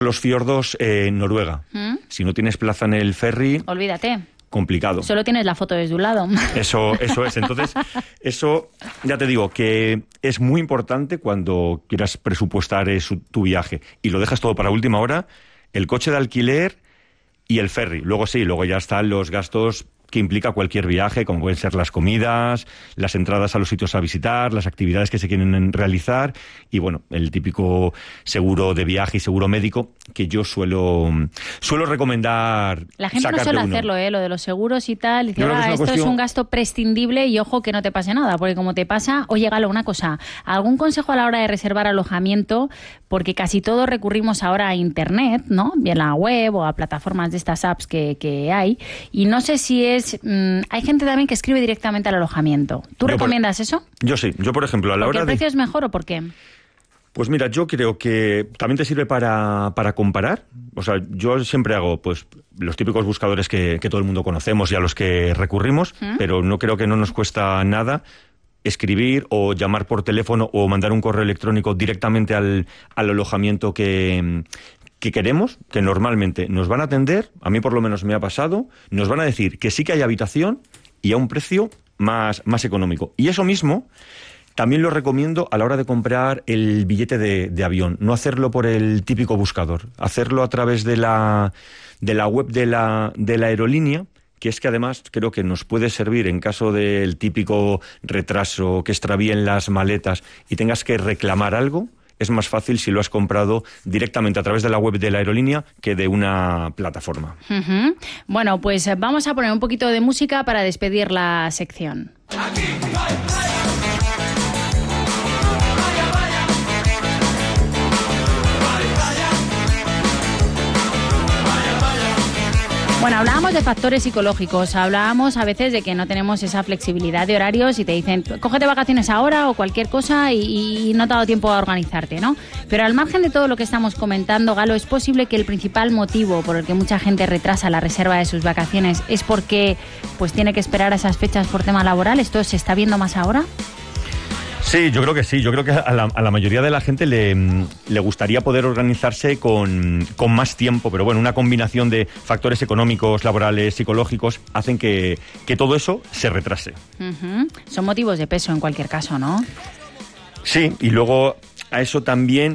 Los fiordos en Noruega. Si no tienes plaza en el ferry... Olvídate. Complicado. Solo tienes la foto desde un lado. Eso es. Entonces, eso ya te digo que es muy importante cuando quieras presupuestar tu viaje y lo dejas todo para última hora, el coche de alquiler y el ferry. Luego ya están los gastos que implica cualquier viaje, como pueden ser las comidas, las entradas a los sitios a visitar, las actividades que se quieren realizar y, bueno, el típico seguro de viaje y seguro médico que yo suelo recomendar. La gente no suele hacerlo, lo de los seguros y tal. Dice, esto es un gasto prescindible y ojo que no te pase nada, porque como te pasa, oye, Galo, una cosa, ¿algún consejo a la hora de reservar alojamiento? Porque casi todos recurrimos ahora a Internet, ¿no? Bien la web o a plataformas de estas apps que hay, y no sé si hay gente también que escribe directamente al alojamiento. ¿Tú recomiendas eso? Yo sí. Yo, por ejemplo, a la hora de... ¿Porque el precio es mejor o por qué? Pues mira, yo creo que también te sirve para comparar. O sea, yo siempre hago pues los típicos buscadores que todo el mundo conocemos y a los que recurrimos, pero no creo que no nos cuesta nada escribir o llamar por teléfono o mandar un correo electrónico directamente al alojamiento que queremos, que normalmente nos van a atender, a mí por lo menos me ha pasado, nos van a decir que sí que hay habitación y a un precio más económico. Y eso mismo también lo recomiendo a la hora de comprar el billete de avión, no hacerlo por el típico buscador, hacerlo a través de la web de la aerolínea, que es que además creo que nos puede servir en caso del típico retraso, que extravíen las maletas y tengas que reclamar algo. Es más fácil si lo has comprado directamente a través de la web de la aerolínea que de una plataforma. Bueno, pues vamos a poner un poquito de música para despedir la sección. Bueno, hablábamos de factores psicológicos, hablábamos a veces de que no tenemos esa flexibilidad de horarios y te dicen, cógete vacaciones ahora o cualquier cosa y no te ha dado tiempo a organizarte, ¿no? Pero al margen de todo lo que estamos comentando, Galo, ¿es posible que el principal motivo por el que mucha gente retrasa la reserva de sus vacaciones es porque pues tiene que esperar a esas fechas por tema laboral? ¿Esto se está viendo más ahora? Sí, yo creo que sí. Yo creo que a la mayoría de la gente le gustaría poder organizarse con más tiempo, pero bueno, una combinación de factores económicos, laborales, psicológicos, hacen que todo eso se retrase. Son motivos de peso en cualquier caso, ¿no? Sí, y luego a eso también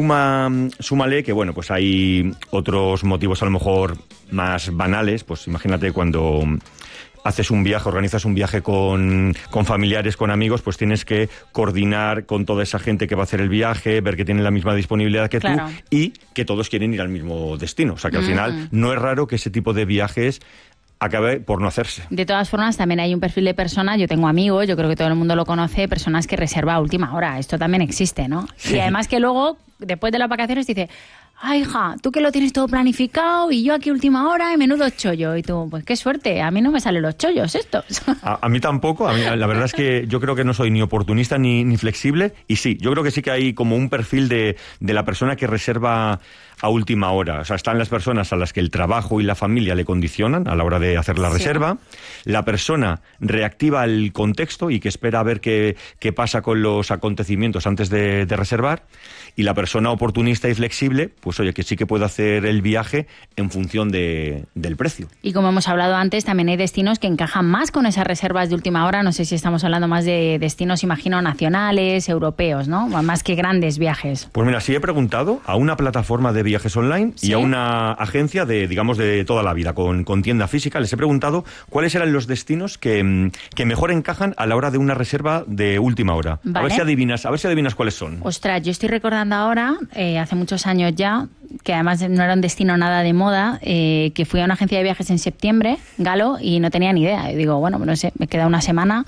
súmale que, bueno, pues hay otros motivos a lo mejor más banales. Pues imagínate cuando haces un viaje, organizas un viaje con familiares, con amigos, pues tienes que coordinar con toda esa gente que va a hacer el viaje, ver que tienen la misma disponibilidad que tú y que todos quieren ir al mismo destino. O sea que al final no es raro que ese tipo de viajes acabe por no hacerse. De todas formas, también hay un perfil de personas, yo tengo amigos, yo creo que todo el mundo lo conoce, personas que reserva a última hora. Esto también existe, ¿no? Sí. Y además que luego, después de las vacaciones, dice, ay, hija, tú que lo tienes todo planificado y yo aquí última hora y menudo chollo. Y tú, pues qué suerte, a mí no me salen los chollos estos. A mí tampoco, a mí la verdad es que yo creo que no soy ni oportunista ni flexible. Y sí, yo creo que sí que hay como un perfil de la persona que reserva a última hora. O sea, están las personas a las que el trabajo y la familia le condicionan a la hora de hacer la reserva. La persona reactiva el contexto y que espera a ver qué pasa con los acontecimientos antes de reservar. Y la persona oportunista y flexible, pues oye, que sí que puede hacer el viaje en función del precio. Y como hemos hablado antes, también hay destinos que encajan más con esas reservas de última hora. No sé si estamos hablando más de destinos, imagino, nacionales, europeos, ¿no? Más que grandes viajes. Pues mira, sí he preguntado a una plataforma de viajes online y a una agencia de toda la vida, con tienda física. Les he preguntado cuáles eran los destinos que mejor encajan a la hora de una reserva de última hora. Vale. A ver si adivinas cuáles son. Ostras, yo estoy recordando ahora, hace muchos años ya, que además no era un destino nada de moda, que fui a una agencia de viajes en septiembre, Galo, y no tenía ni idea. Y digo, bueno, no sé, me queda una semana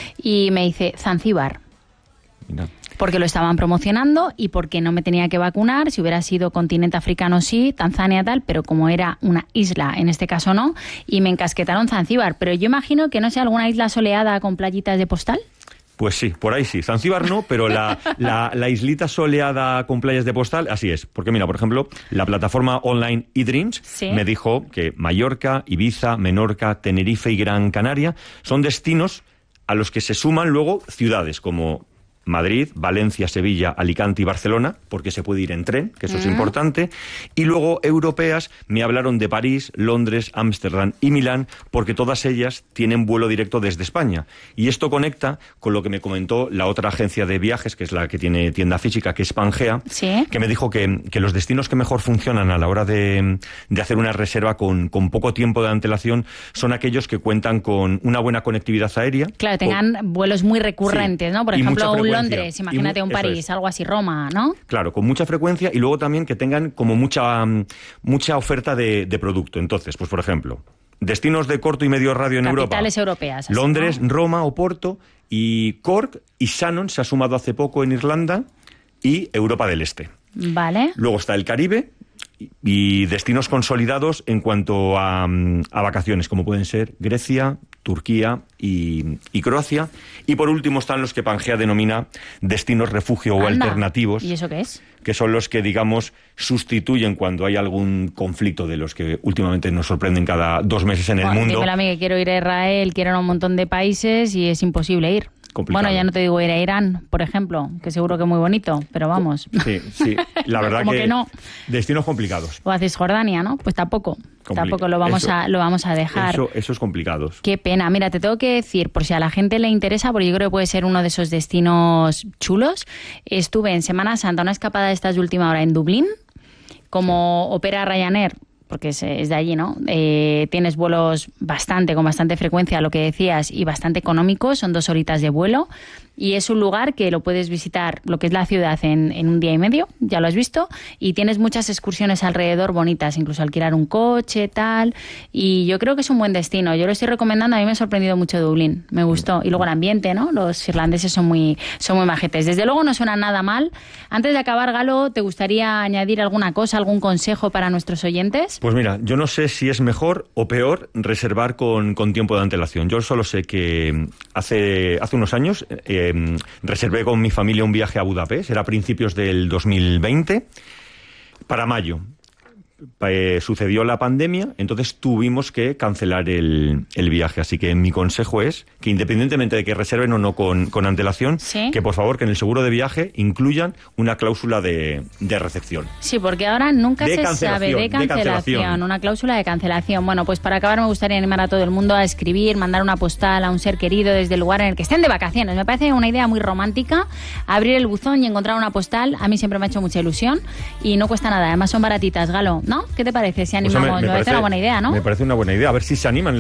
y me dice Zanzíbar. Mira. Porque lo estaban promocionando y porque no me tenía que vacunar. Si hubiera sido continente africano sí, Tanzania tal, pero como era una isla, en este caso no, y me encasquetaron Zanzíbar. Pero yo imagino que no sea alguna isla soleada con playitas de postal. Pues sí, por ahí sí. Zanzíbar no, pero la islita soleada con playas de postal, así es. Porque mira, por ejemplo, la plataforma online eDreams me dijo que Mallorca, Ibiza, Menorca, Tenerife y Gran Canaria son destinos a los que se suman luego ciudades como Madrid, Valencia, Sevilla, Alicante y Barcelona, porque se puede ir en tren, que eso es importante. Y luego europeas me hablaron de París, Londres, Ámsterdam y Milán, porque todas ellas tienen vuelo directo desde España. Y esto conecta con lo que me comentó la otra agencia de viajes, que es la que tiene tienda física, que es Pangea, ¿sí? Que me dijo que los destinos que mejor funcionan a la hora de hacer una reserva con poco tiempo de antelación son aquellos que cuentan con una buena conectividad aérea. Claro, tengan vuelos muy recurrentes, ¿no? Por ejemplo, un Londres, imagínate un París, algo así, Roma, ¿no? Claro, con mucha frecuencia, y luego también que tengan como mucha oferta de producto. Entonces, pues por ejemplo, destinos de corto y medio radio en Europa. Capitales europeas. Así, Londres, ¿no? Roma, Oporto, y Cork y Shannon se ha sumado hace poco en Irlanda, y Europa del Este. Vale. Luego está el Caribe y destinos consolidados en cuanto a vacaciones, como pueden ser Grecia, Turquía y Croacia. Y por último están los que Pangea denomina destinos refugio o alternativos. ¿Y eso qué es? Que son los que, digamos, sustituyen cuando hay algún conflicto de los que últimamente nos sorprenden cada 2 meses en el mundo. Dímelo a mí, que quiero ir a Israel, quiero ir a un montón de países y es imposible ir. Complicado. Bueno, ya no te digo ir a Irán, por ejemplo, que seguro que es muy bonito, pero vamos. Sí, la verdad que no. Destinos complicados. O haces Jordania, ¿no? Pues tampoco lo vamos a dejar. Eso es complicado. Qué pena. Mira, te tengo que decir, por si a la gente le interesa, porque yo creo que puede ser uno de esos destinos chulos. Estuve en Semana Santa, una escapada de estas de última hora en Dublín, como opera Ryanair, porque es de allí, ¿no? Tienes vuelos con bastante frecuencia, lo que decías, y bastante económicos, son 2 horitas de vuelo, y es un lugar que lo puedes visitar, lo que es la ciudad, en un día y medio, ya lo has visto, y tienes muchas excursiones alrededor bonitas, incluso alquilar un coche, tal, y yo creo que es un buen destino. Yo lo estoy recomendando, a mí me ha sorprendido mucho Dublín, me gustó, y luego el ambiente, ¿no? Los irlandeses son muy majetes. Desde luego no suena nada mal. Antes de acabar, Galo, ¿te gustaría añadir alguna cosa, algún consejo para nuestros oyentes? Pues mira, yo no sé si es mejor o peor reservar con tiempo de antelación. Yo solo sé que hace unos años reservé con mi familia un viaje a Budapest, era a principios del 2020, para mayo. Sucedió la pandemia, entonces tuvimos que cancelar el viaje. Así que mi consejo es que, independientemente de que reserven o no con antelación, ¿sí? Que por favor, que en el seguro de viaje incluyan una cláusula de recepción. Sí, porque ahora nunca se sabe de cancelación, una cláusula de cancelación. Bueno, pues para acabar me gustaría animar a todo el mundo a escribir, mandar una postal a un ser querido desde el lugar en el que estén de vacaciones. Me parece una idea muy romántica, abrir el buzón y encontrar una postal. A mí siempre me ha hecho mucha ilusión y no cuesta nada, además son baratitas, Galo, ¿no? ¿Qué te parece si animamos? Pues me parece una buena idea, ¿no? Me parece una buena idea. A ver si se animan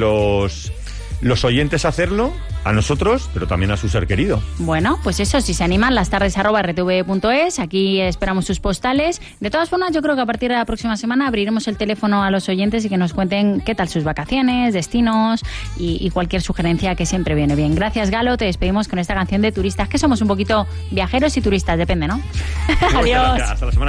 los oyentes a hacerlo, a nosotros, pero también a su ser querido. Bueno, pues eso, si se animan, lastardes@rtve.es, aquí esperamos sus postales. De todas formas, yo creo que a partir de la próxima semana abriremos el teléfono a los oyentes y que nos cuenten qué tal sus vacaciones, destinos y cualquier sugerencia que siempre viene bien. Gracias, Galo, te despedimos con esta canción de Turistas, que somos un poquito viajeros y turistas, depende, ¿no? Adiós. Hasta la semana.